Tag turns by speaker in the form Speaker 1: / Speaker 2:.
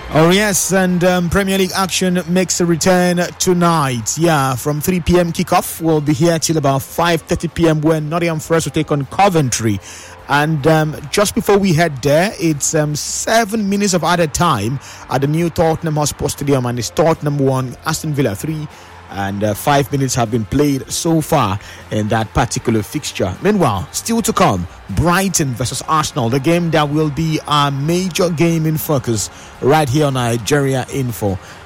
Speaker 1: Oh yes, and Premier League action makes a return tonight. Yeah, from 3 p.m. kickoff. We'll be here till about 5:30 p.m. when Nottingham Forest will take on Coventry. And just before we head there, it's 7 minutes of added time at the new Tottenham Hotspur Stadium, and it's Tottenham 1, Aston Villa 3. And 5 minutes have been played so far in that particular fixture. Meanwhile, still to come, Brighton versus Arsenal, the game that will be our major game in focus right here on Nigeria Info.